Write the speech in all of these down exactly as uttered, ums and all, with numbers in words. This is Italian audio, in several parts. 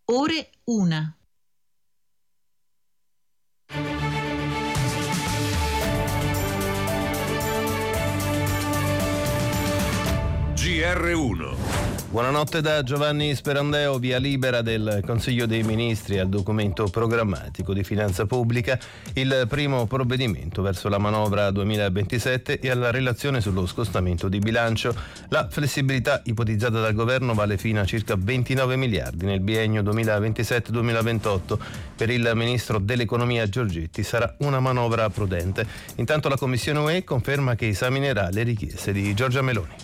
Ore una. G R uno. Buonanotte da Giovanni Sperandeo, via libera del Consiglio dei Ministri al documento programmatico di finanza pubblica, il primo provvedimento verso la manovra duemilaventisette e alla relazione sullo scostamento di bilancio. La flessibilità ipotizzata dal governo vale fino a circa ventinove miliardi nel biennio duemilaventisette duemilaventotto. Per il ministro dell'economia Giorgetti sarà una manovra prudente. Intanto la Commissione U E conferma che esaminerà le richieste di Giorgia Meloni.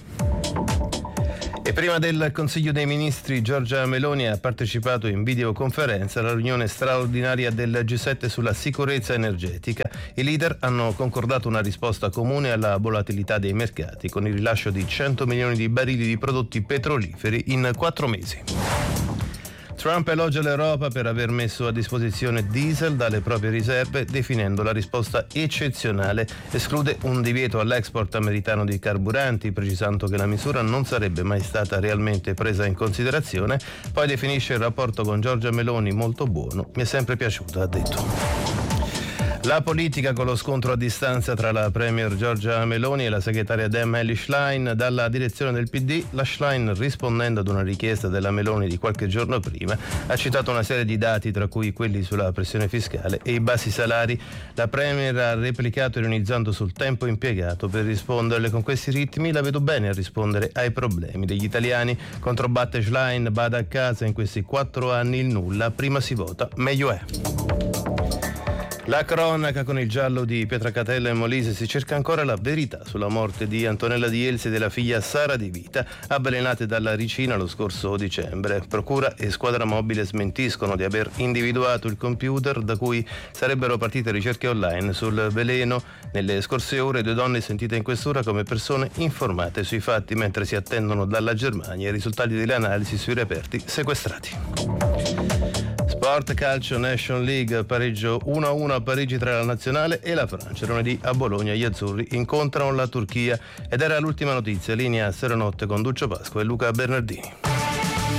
E prima del Consiglio dei Ministri, Giorgia Meloni ha partecipato in videoconferenza alla riunione straordinaria del G sette sulla sicurezza energetica. I leader hanno concordato una risposta comune alla volatilità dei mercati con il rilascio di cento milioni di barili di prodotti petroliferi in quattro mesi. Trump elogia l'Europa per aver messo a disposizione diesel dalle proprie riserve, definendo la risposta eccezionale. Esclude un divieto all'export americano di carburanti, precisando che la misura non sarebbe mai stata realmente presa in considerazione. Poi definisce il rapporto con Giorgia Meloni molto buono. Mi è sempre piaciuto, ha detto. La politica con lo scontro a distanza tra la premier Giorgia Meloni e la segretaria Dem Elly Schlein. Dalla direzione del P D, la Schlein, rispondendo ad una richiesta della Meloni di qualche giorno prima, ha citato una serie di dati, tra cui quelli sulla pressione fiscale e i bassi salari. La premier ha replicato ironizzando sul tempo impiegato per risponderle. Con questi ritmi la vedo bene a rispondere ai problemi degli italiani. Controbatte Schlein, bada a casa, in questi quattro anni il nulla, prima si vota meglio è. La cronaca con il giallo di Pietracatella e Molise. Si cerca ancora la verità sulla morte di Antonella Di Elsi e della figlia Sara Di Vita, avvelenate dalla Ricina lo scorso dicembre. Procura e squadra mobile smentiscono di aver individuato il computer da cui sarebbero partite ricerche online sul veleno. Nelle scorse ore due donne sentite in questura come persone informate sui fatti, mentre si attendono dalla Germania i risultati delle analisi sui reperti sequestrati. Sport, calcio, Nation League, pareggio uno a uno a Parigi tra la nazionale e la Francia. Lunedì a Bologna gli azzurri incontrano la Turchia ed era l'ultima notizia. Linea Serenotte con Duccio Pasqua e Luca Bernardini.